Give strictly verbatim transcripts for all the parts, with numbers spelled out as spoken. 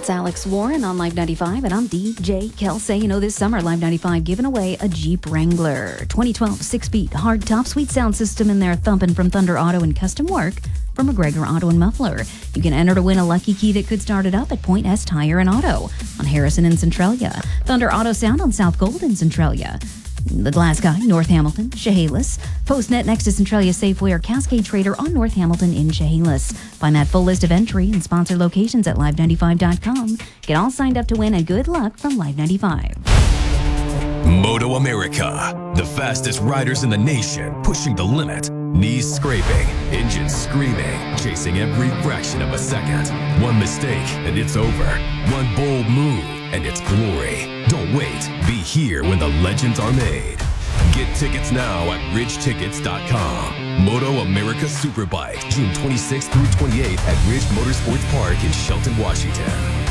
That's Alex Warren on Live ninety-five, and I'm D J Kelsey. You know, this summer, Live ninety-five giving away a Jeep Wrangler. twenty twelve six-speed hardtop suite sound system in there, thumping from Thunder Auto and custom work from McGregor Auto and Muffler. You can enter to win a lucky key that could start it up at Point S Tire and Auto on Harrison and Centralia. Thunder Auto Sound on South Gold and Centralia. The Glass Guy, North Hamilton, Chehalis. Postnet next to Centralia Safeway or Cascade Trader on North Hamilton in Chehalis. Find that full list of entry and sponsor locations at live ninety-five dot com. Get all signed up to win, and good luck from Live ninety-five. Moto America, the fastest riders in the nation, pushing the limit. Knees scraping, engines screaming, chasing every fraction of a second. One mistake and it's over. One bold move and it's glory. Don't wait. Be here when the legends are made. Get tickets now at ridge tickets dot com. Moto America Superbike, June twenty-sixth through twenty-eighth at Ridge Motorsports Park in Shelton, Washington.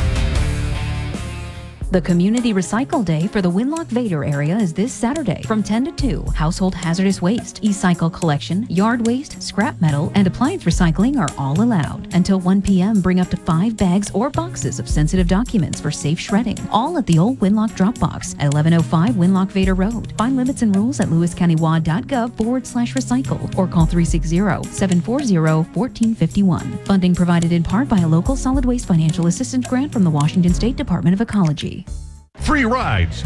The Community Recycle Day for the Winlock Vader area is this Saturday from ten to two. Household hazardous waste, e-cycle collection, yard waste, scrap metal, and appliance recycling are all allowed. Until one p.m., bring up to five bags or boxes of sensitive documents for safe shredding. All at the old Winlock drop box at eleven oh five Winlock Vader Road. Find limits and rules at lewis county w a d dot gov forward slash recycle or call three six zero, seven four zero, one four five one. Funding provided in part by a local solid waste financial assistance grant from the Washington State Department of Ecology. Free rides